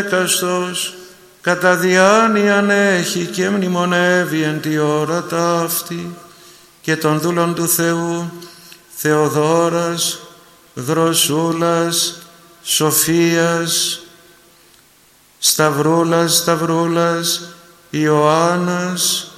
έκαστος κατά διάνοιαν έχει και μνημονεύει εν τη ώρα ταύτη και των δούλων του Θεού Θεοδόρας, Δροσούλας, Σοφίας, Σταυρούλας, Ιωάννας,